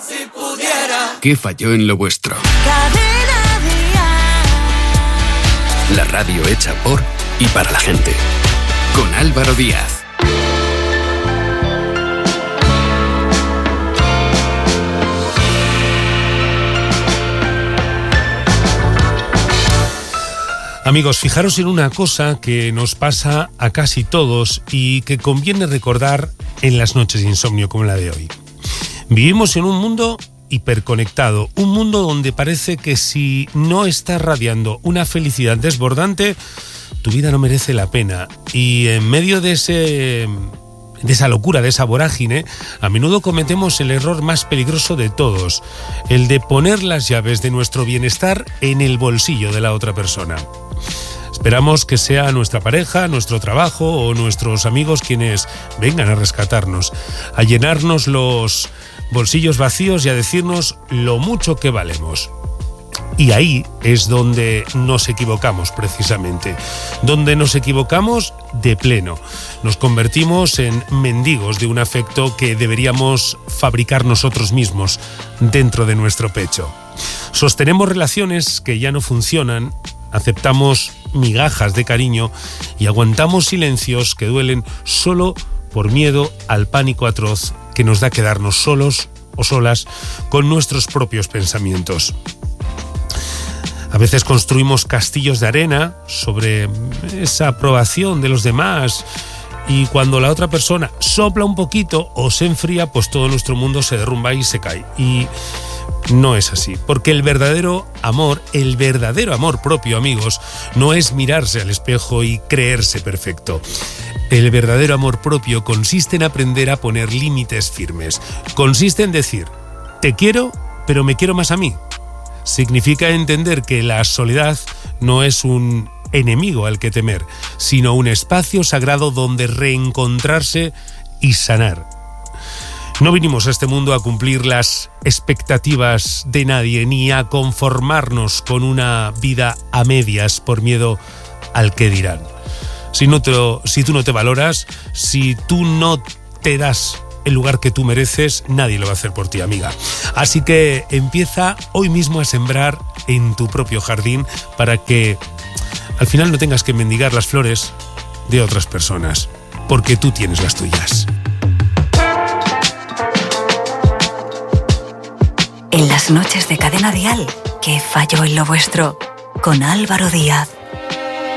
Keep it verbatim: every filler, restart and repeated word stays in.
Si pudiera. ¿Qué falló en lo vuestro? Cadena Dial. La radio hecha por y para la gente. Con Álvaro Díaz. Amigos, fijaros en una cosa que nos pasa a casi todos y que conviene recordar en las noches de insomnio como la de hoy. Vivimos en un mundo hiperconectado, un mundo donde parece que si no estás radiando una felicidad desbordante, tu vida no merece la pena. Y en medio de ese... de esa locura, de esa vorágine, a menudo cometemos el error más peligroso de todos, el de poner las llaves de nuestro bienestar en el bolsillo de la otra persona. Esperamos que sea nuestra pareja, nuestro trabajo o nuestros amigos quienes vengan a rescatarnos, a llenarnos los bolsillos vacíos y a decirnos lo mucho que valemos. Y ahí es donde nos equivocamos precisamente, donde nos equivocamos de pleno. Nos convertimos en mendigos de un afecto que deberíamos fabricar nosotros mismos dentro de nuestro pecho. Sostenemos relaciones que ya no funcionan, aceptamos migajas de cariño y aguantamos silencios que duelen solo por miedo al pánico atroz que nos da quedarnos solos o solas con nuestros propios pensamientos. A veces construimos castillos de arena sobre esa aprobación de los demás y cuando la otra persona sopla un poquito o se enfría, pues todo nuestro mundo se derrumba y se cae. Y no es así, porque el verdadero amor, el verdadero amor propio, amigos, no es mirarse al espejo y creerse perfecto. El verdadero amor propio consiste en aprender a poner límites firmes. Consiste en decir, te quiero, pero me quiero más a mí. Significa entender que la soledad no es un enemigo al que temer, sino un espacio sagrado donde reencontrarse y sanar. No vinimos a este mundo a cumplir las expectativas de nadie, ni a conformarnos con una vida a medias por miedo al que dirán. Si, no te, si tú no te valoras, si tú no te das el lugar que tú mereces, nadie lo va a hacer por ti, amiga. Así que empieza hoy mismo a sembrar en tu propio jardín para que al final no tengas que mendigar las flores de otras personas, porque tú tienes las tuyas. En las noches de Cadena Dial, ¿qué falló en lo vuestro? Con Álvaro Díaz.